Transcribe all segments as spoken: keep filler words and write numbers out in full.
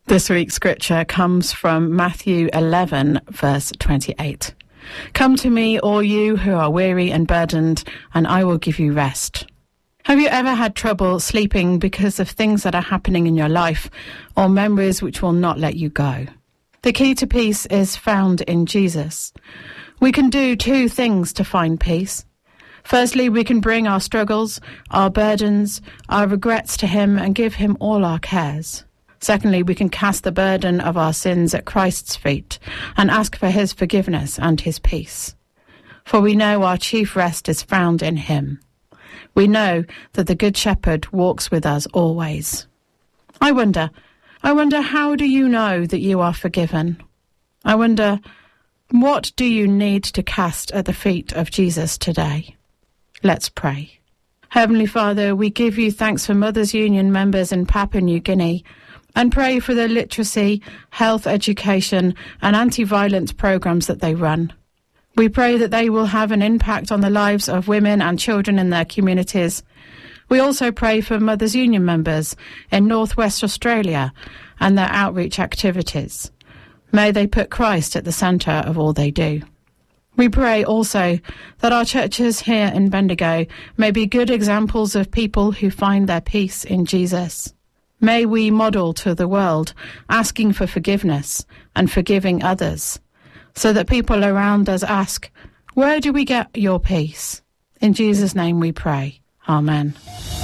This week's scripture comes from Matthew eleven, verse twenty-eight. Come to me, all you who are weary and burdened, and I will give you rest. Have you ever had trouble sleeping because of things that are happening in your life or memories which will not let you go? The key to peace is found in Jesus. We can do two things to find peace. Firstly, we can bring our struggles, our burdens, our regrets to him and give him all our cares. Secondly, we can cast the burden of our sins at Christ's feet and ask for his forgiveness and his peace. For we know our chief rest is found in him. We know that the Good Shepherd walks with us always. I wonder, I wonder, how do you know that you are forgiven? I wonder, what do you need to cast at the feet of Jesus today? Let's pray. Heavenly Father, we give you thanks for Mothers Union members in Papua New Guinea and pray for the literacy, health education and anti-violence programs that they run. We pray that they will have an impact on the lives of women and children in their communities. We also pray for Mothers Union members in North West Australia and their outreach activities. May they put Christ at the centre of all they do. We pray also that our churches here in Bendigo may be good examples of people who find their peace in Jesus. May we model to the world asking for forgiveness and forgiving others, so that people around us ask, where do we get your peace? In Jesus' name we pray. Amen.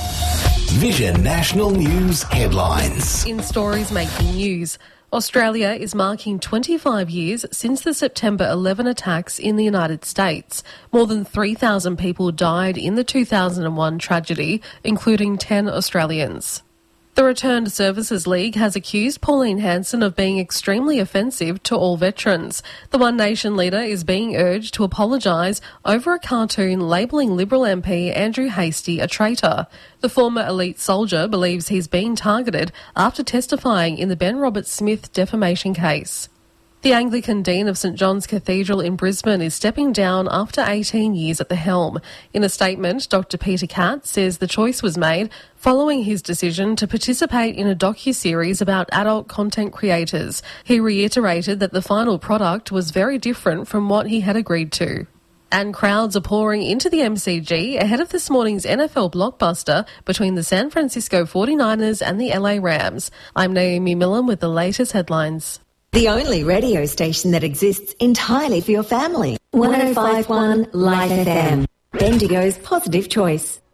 Vision National News headlines. In stories making news, Australia is marking twenty-five years since the September eleventh attacks in the United States. More than three thousand people died in the two thousand one tragedy, including ten Australians. The Returned Services League has accused Pauline Hanson of being extremely offensive to all veterans. The One Nation leader is being urged to apologise over a cartoon labelling Liberal M P Andrew Hastie a traitor. The former elite soldier believes he's been targeted after testifying in the Ben Roberts-Smith defamation case. The Anglican Dean of St John's Cathedral in Brisbane is stepping down after eighteen years at the helm. In a statement, Doctor Peter Katz says the choice was made following his decision to participate in a docu-series about adult content creators. He reiterated that the final product was very different from what he had agreed to. And crowds are pouring into the M C G ahead of this morning's N F L blockbuster between the San Francisco forty-niners and the L A Rams. I'm Naomi Millen with the latest headlines. The only radio station that exists entirely for your family. one oh five point one Life F M. Bendigo's positive choice.